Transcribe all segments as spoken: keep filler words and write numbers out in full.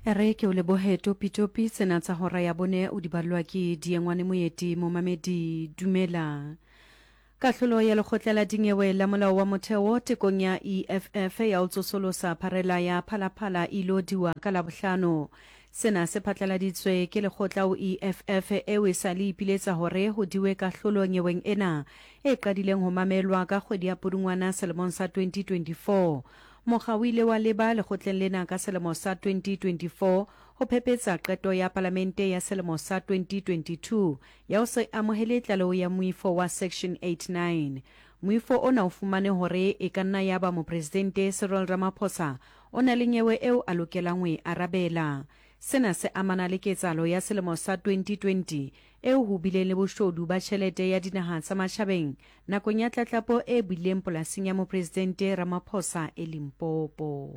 Re ke o lebohe topi-topi tsena tsa hora ya bone o di ballwa ke Diengwane Moeti Momamedi Dumela. Kahlolo ya lekgotla la dinyewe la molao wa motheo tekong ya E F F ya o tsosolosa pharela ya phalaphala ilo diwa ka Labohlano. Sena se phatlaladitswe ke lekgotla o E F F eo e sa le ipiletsa hore ho diwe kahlolo nyeweng ena e qadileng ho mamelwa ka kgwedi ya Pudungwana selemong sa twenty twenty-four. Mokga o ile wa leba lekgotleng lena ka selemo sa twenty twenty-four ho phephetsa qeto ya palamente ya selemo sa twenty twenty-two ya ho se amohele tlaleho ya moifo wa section eighty-nine. Moifo ona o fumane hore e ka nna ya ba mopresidente Cyril Ramaphosa o na le nyewe eo a lokelang ho e arabela. Sena se amana le ketsalo ya selemo sa twenty twenty eo ho bileng le boshodu ba tjhelete ya dinaha tsa matjhabeng nakong ya tlatlapo e bileng polasing ya mopresidente Ramaphosa e Limpopo.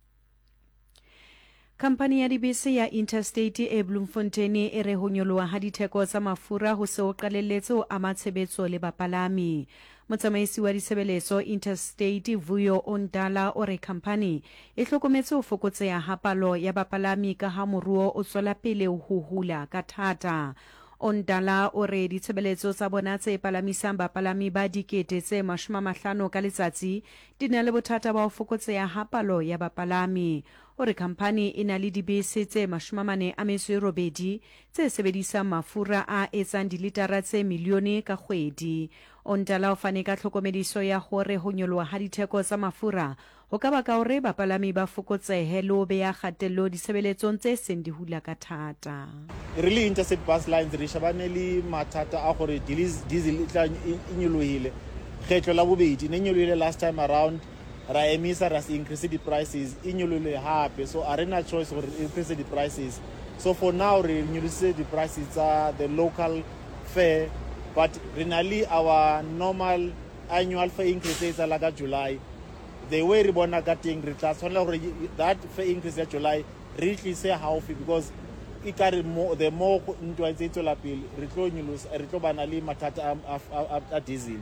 Kampani ya dibese ya Interstate e Bloemfontein e re ho nyoloha ha ditheko tsa mafura ho se o qalelletse ho ama tshebetso le bapalami. Motsamaisi wa ditshebeletso Interstate Vuyo Ondala o re company e hlokometse ho fokotseha ha palo ya bapalami ka ha moruo o tswela pele ho hula ka thata. Ondala o re ditshebeletso tsa bona tse palamisang bapalami ba dikete tse mashome a mahlano ka letsatsi di na le bothata ba ho fokotseha ha palo ya bapalami. O re company e na le dibese tse mashome a mane a metso e robedi tse sebedisang mafura a etsang dilitara tse milione ka kgwedi. Ondala o fane ka tlhokomediso ya hore ho nyoloha ha ditheko tsa mafura ho ka baka hore bapalami ba fokotsehe le ho beha kgatello disebeletsong tse seng di hula ka thata. Really Interstate Bus Lines re shabane le mathata a gore diesel e tla inyolohile kgetlo la bobedi ne inyolohile last time around ra emisa ra increase the prices inyolohile hape so arena choice gore increase the prices so for now re inyolohise the prices tsa the local fare but renally our normal annual fare increase is like July. The way re bona ka teng re tla tshwanela gore that fare increase ya July re tlise haufi because e ka re more the more ntwa tse tsola pele re tlo nyolosa re tlo bana le mathata a diesel.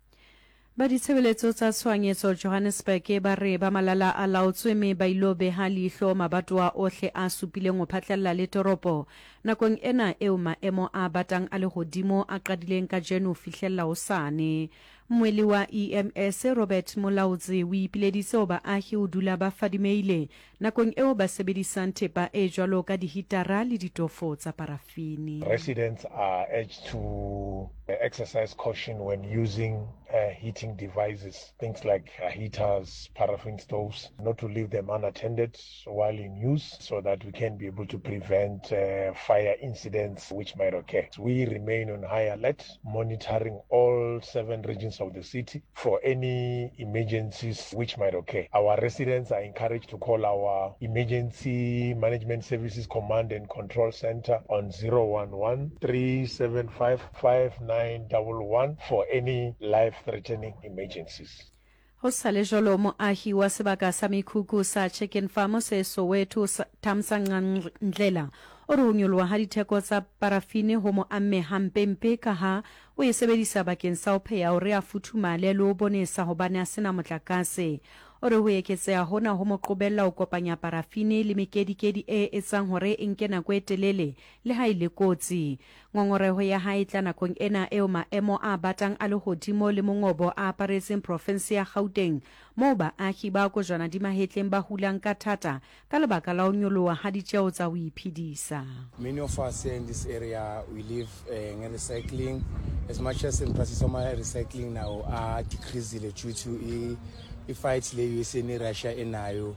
Ba ditshebeletso tsa tshwanyetso Johannesburg ba re ba malala a laotswe me ba ilo beha leihlo mabatoa ohle a supileng ho phatlalla le toropo nakong ena eo maemo a batang a lehodimo a qadileng ka Jeno fihlella hosane. Mweli wa E M S Robert Molaudzi o ipileditse ho baahi ho dula ba fadimeile nakong eo ba sebedisang thepa e jwalo ka dihitara le ditofo tsa parafini. Residents are urged to exercise caution when using uh, heating devices, things like uh, heaters, paraffin stoves, not to leave them unattended while in use so that we can be able to prevent uh, fire incidents which might occur. We remain on high alert, monitoring all seven regions of the city for any emergencies which might occur. Our residents are encouraged to call our Emergency Management Services Command and Control Center on zero one one, three seven five, five nine one one for any life-threatening emergencies. Ho sale jolo moahi wa sebaka sa Mikhukhu sa Chicken Farm se Soweto Thamsanqa Ndlela o re ho nyoloha ha ditheko tsa parafini ho mo amme hampempe ka ha o e sebedisa bakeng sa ho pheha hore a futhumale le ho bonesa hobane a sena motlakase. O re ho eketseha hona ho mo qobella ho kopanya parafini le mekedikedi e etsang hore e nke nako e telele le ha ile kotsi. Ngongoreho ya hae tla nakong ena eo maemo a batang a lehodimo le mongobo a aparetseng province ya Gauteng moo baahi ba kojwana di mahetleng ba hulang ka thata ka lebaka la ho nyoloha ha ditjeo tsa ho iphedisa. Many of us here in this area, we live uh, in recycling. As much as in prices of my recycling now are decreasing due to a fight in Russia and now,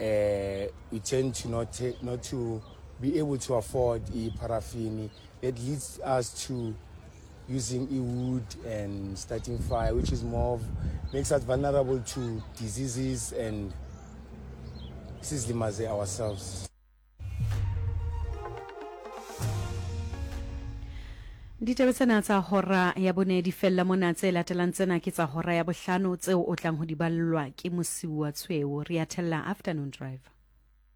uh, we tend to not take, not to be able to afford a paraffin. It leads us to using e wood and starting fire, which is more of, makes us vulnerable to diseases and diseases ourselves. Ditaba tsena tsa hora ya bone di fella mona tse latelang tsena ke tsa hora ya bohlano tseo o tlang ho di ballwa ke Mosiuwa Tshweu. Re a thella afternoon drive.